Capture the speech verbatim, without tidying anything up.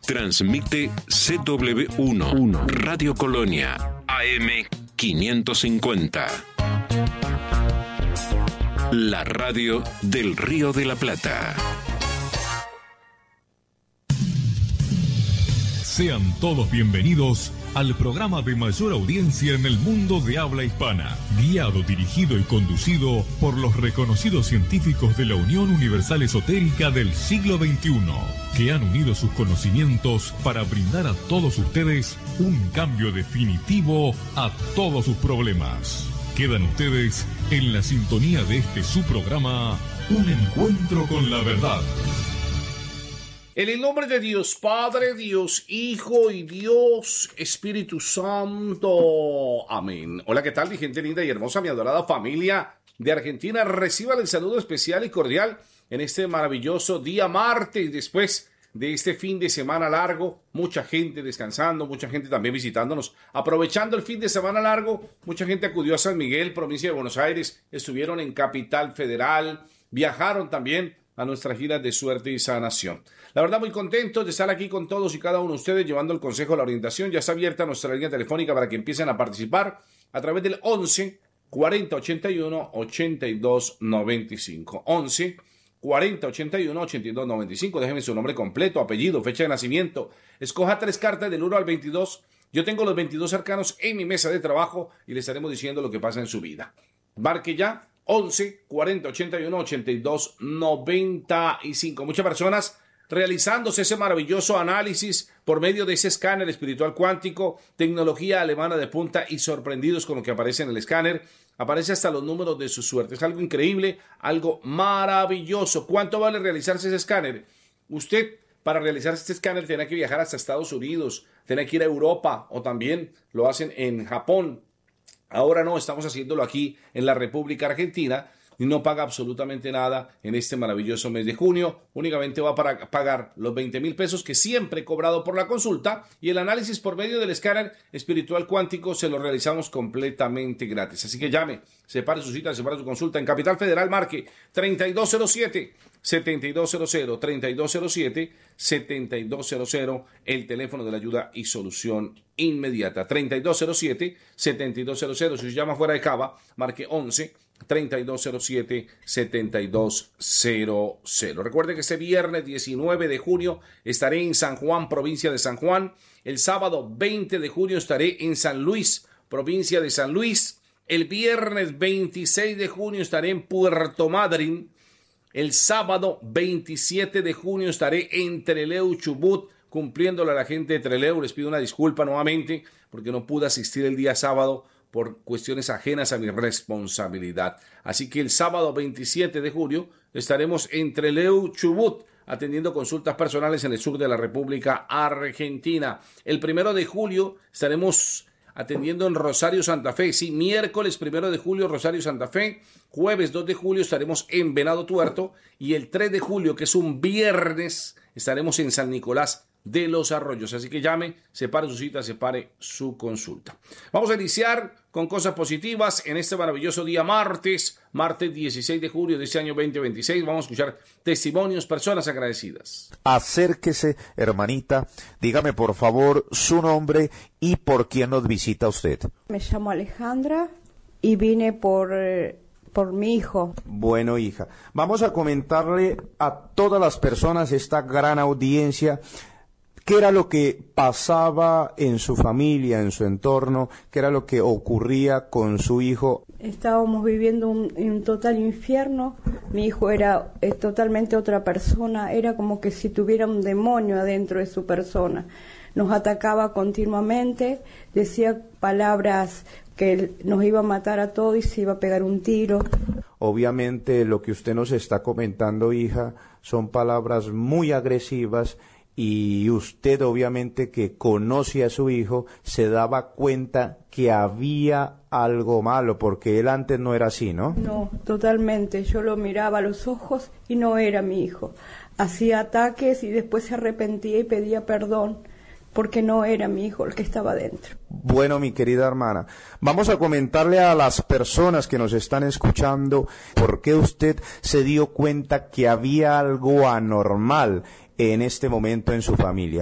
Transmite C W uno, Radio Colonia, A M quinientos cincuenta. La radio del Río de la Plata. Sean todos bienvenidos al programa de mayor audiencia en el mundo de habla hispana, guiado, dirigido y conducido por los reconocidos científicos de la Unión Universal Esotérica del siglo veintiuno, que han unido sus conocimientos para brindar a todos ustedes un cambio definitivo a todos sus problemas. Quedan ustedes en la sintonía de este su programa, Un Encuentro con la Verdad. En el nombre de Dios Padre, Dios Hijo y Dios Espíritu Santo. Amén. Hola, ¿qué tal, mi gente linda y hermosa, mi adorada familia de Argentina? Reciban el saludo especial y cordial en este maravilloso día martes, después de este fin de semana largo. Mucha gente descansando, mucha gente también visitándonos. Aprovechando el fin de semana largo, mucha gente acudió a San Miguel, provincia de Buenos Aires. Estuvieron en Capital Federal, viajaron también a nuestra gira de suerte y sanación. La verdad, muy contentos de estar aquí con todos y cada uno de ustedes, llevando el consejo, la orientación. Ya está abierta nuestra línea telefónica para que empiecen a participar a través del once cuarenta ochenta y uno ochenta y dos noventa y cinco. once cuarenta ochenta y uno ochenta y dos noventa y cinco. Déjenme su nombre completo, apellido, fecha de nacimiento. Escoja tres cartas del uno al veintidós. Yo tengo los veintidós arcanos en mi mesa de trabajo y les estaremos diciendo lo que pasa en su vida. Marque ya. once cuarenta ochenta y uno ochenta y dos noventa y cinco. Muchas personas realizándose ese maravilloso análisis por medio de ese escáner espiritual cuántico, tecnología alemana de punta, y sorprendidos con lo que aparece en el escáner. Aparece hasta los números de su suerte. Es algo increíble, algo maravilloso. ¿Cuánto vale realizarse ese escáner? Usted, para realizar este escáner, tiene que viajar hasta Estados Unidos, tiene que ir a Europa, o también lo hacen en Japón. Ahora no, estamos haciéndolo aquí en la República Argentina y no paga absolutamente nada en este maravilloso mes de junio. Únicamente va a pagar los veinte mil pesos que siempre he cobrado por la consulta, y el análisis por medio del escáner espiritual cuántico se lo realizamos completamente gratis. Así que llame, separe su cita, separe su consulta en Capital Federal, marque treinta y dos cero siete, setenta y dos cero cero, treinta y dos cero siete, setenta y dos cero cero, el teléfono de la ayuda y solución inmediata. treinta y dos cero siete, setenta y dos cero cero. Si se llama fuera de Cava, marque once treinta y dos cero siete, setenta y dos cero cero. Recuerde que este viernes diecinueve de junio estaré en San Juan, provincia de San Juan. El sábado veinte de junio estaré en San Luis, provincia de San Luis. El viernes veintiséis de junio estaré en Puerto Madryn. El sábado veintisiete de junio estaré en Trelew, Chubut, cumpliéndole a la gente de Trelew. Les pido una disculpa nuevamente porque no pude asistir el día sábado por cuestiones ajenas a mi responsabilidad. Así que el sábado veintisiete de julio estaremos en Trelew, Chubut, atendiendo consultas personales en el sur de la República Argentina. El primero de julio estaremos atendiendo en Rosario, Santa Fe. Sí, miércoles primero de julio, Rosario, Santa Fe. Jueves dos de julio estaremos en Venado Tuerto. Y el tres de julio, que es un viernes, estaremos en San Nicolás de los Arroyos. Así que llame, separe su cita, separe su consulta. Vamos a iniciar con cosas positivas en este maravilloso día martes, martes dieciséis de julio de este año veinte veintiséis. Vamos a escuchar testimonios, personas agradecidas. Acérquese, hermanita, dígame por favor su nombre y por quién nos visita usted. Me llamo Alejandra y vine por... por mi hijo. Bueno, hija, vamos a comentarle a todas las personas, esta gran audiencia, qué era lo que pasaba en su familia, en su entorno, qué era lo que ocurría con su hijo. Estábamos viviendo un, un total infierno. Mi hijo era eh, totalmente otra persona, era como que si tuviera un demonio adentro de su persona. Nos atacaba continuamente, decía palabras que nos iba a matar a todos y se iba a pegar un tiro. Obviamente lo que usted nos está comentando, hija, son palabras muy agresivas, y usted obviamente que conoce a su hijo se daba cuenta que había algo malo, porque él antes no era así, ¿no? No, totalmente. Yo lo miraba a los ojos y no era mi hijo. Hacía ataques y después se arrepentía y pedía perdón, porque no era mi hijo el que estaba dentro. Bueno, mi querida hermana, vamos a comentarle a las personas que nos están escuchando por qué usted se dio cuenta que había algo anormal en este momento en su familia.